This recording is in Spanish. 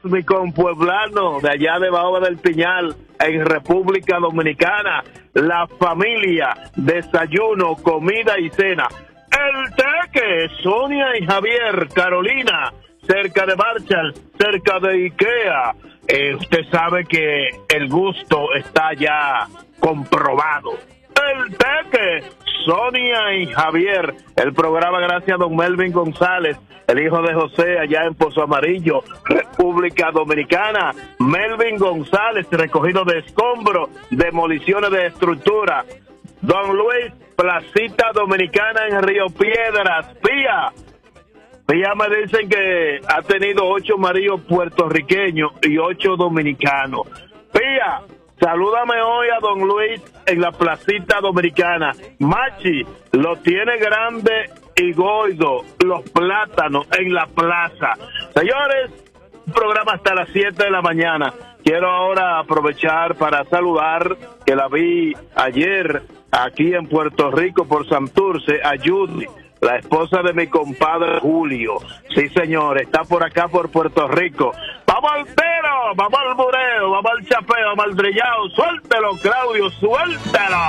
mi compueblano de allá de Baoba del Piñal, en República Dominicana. La familia, desayuno, comida y cena. El Teque, Sonia y Javier, Carolina, cerca de Marshall, cerca de Ikea. Usted sabe que el gusto está ya comprobado. El Teque, Sonia y Javier. El programa gracias a don Melvin González, el hijo de José, allá en Pozo Amarillo, República Dominicana. Melvin González, recogido de escombros, demoliciones de estructura. Don Luis, Placita Dominicana en Río Piedras. Pía me dicen que ha tenido 8 maridos puertorriqueños y 8 dominicanos. Pía, salúdame hoy a don Luis en la Placita Dominicana. Machi, lo tiene grande y gordo, los plátanos en la plaza. Señores, un programa hasta las 7 de la mañana. Quiero ahora aprovechar para saludar, que la vi ayer aquí en Puerto Rico por Santurce, a Judy, la esposa de mi compadre Julio. Sí, señor, está por acá por Puerto Rico. Vamos al tero, vamos al bureo, vamos al chapeo, vamos al brillao. Suéltelo, Claudio, suéltelo.